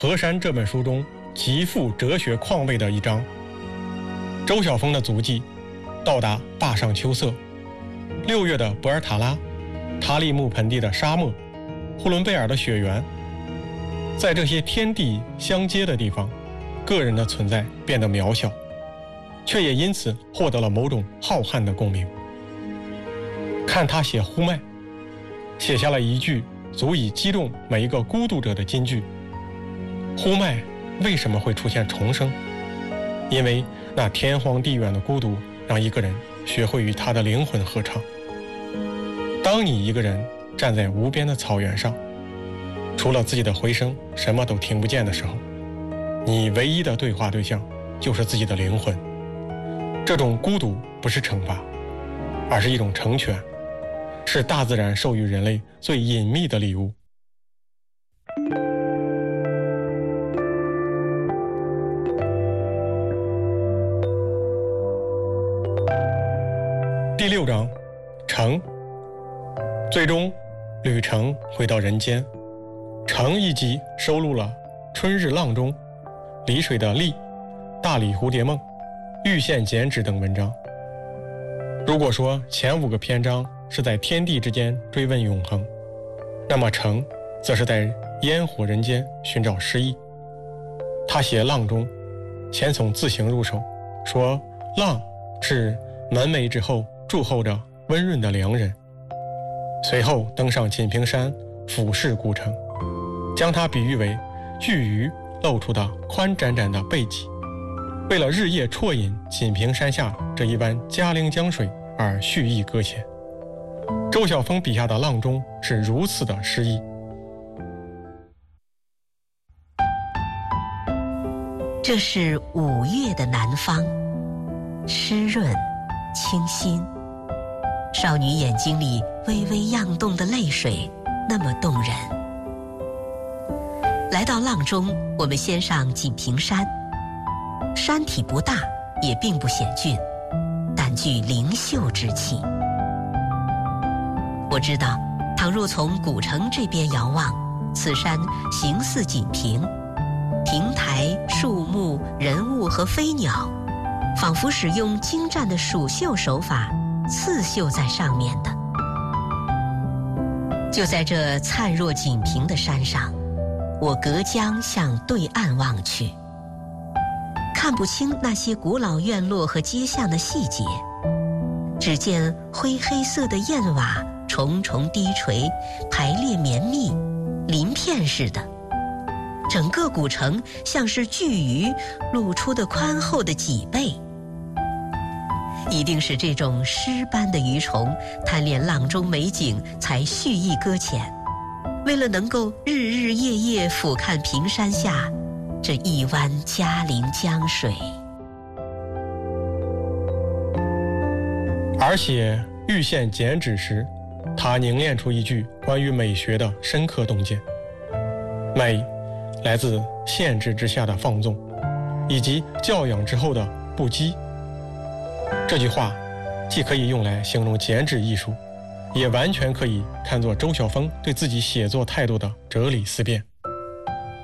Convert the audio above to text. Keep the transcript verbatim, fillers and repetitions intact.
河山这本书中极富哲学况味的一章。周晓峰的足迹到达坝上秋色，六月的博尔塔拉，塔里木盆地的沙漠，呼伦贝尔的雪原。在这些天地相接的地方，个人的存在变得渺小，却也因此获得了某种浩瀚的共鸣。看他写呼麦，写下了一句足以击中每一个孤独者的金句：呼麦为什么会出现重生？因为那天荒地远的孤独让一个人学会与他的灵魂合唱。当你一个人站在无边的草原上，除了自己的回声什么都听不见的时候，你唯一的对话对象就是自己的灵魂。这种孤独不是惩罚，而是一种成全，是大自然授予人类最隐秘的礼物。第六章，程。最终旅程回到人间。程一集收录了《春日浪中》、丽水的丽、大理蝴蝶梦、玉线剪纸等文章。如果说前五个篇章是在天地之间追问永恒，那么程则是在烟火人间寻找诗意。他写浪中，先从字形入手，说浪是门楣之后祝候着温润的良人，随后登上锦屏山俯视古城，将它比喻为巨鱼露出的宽展展的背脊，为了日夜啜饮锦屏山下这一湾嘉陵江水而蓄意搁浅。周晓峰笔下的浪中是如此的诗意。 这是五月的南方，湿润清新，少女眼睛里微微漾动的泪水那么动人。来到浪中，我们先上锦屏山，山体不大，也并不险峻，但具灵秀之气。我知道，倘若从古城这边遥望，此山形似锦屏，亭台、树木、人物和飞鸟，仿佛使用精湛的蜀绣手法刺绣在上面的。就在这灿若锦屏的山上，我隔江向对岸望去，看不清那些古老院落和街巷的细节，只见灰黑色的燕瓦重重低垂，排列绵密，鳞片似的。整个古城像是巨鱼露出的宽厚的脊背。一定是这种诗般的鱼虫贪恋浪中美景，才蓄意搁浅，为了能够日日夜夜俯瞰屏山下这一湾嘉陵江水。 而写玉线剪纸时，他凝练出一句关于美学的深刻洞见：美来自限制之下的放纵，以及教养之后的不羁。这句话既可以用来形容剪纸艺术，也完全可以看作周晓峰对自己写作态度的哲理思辨。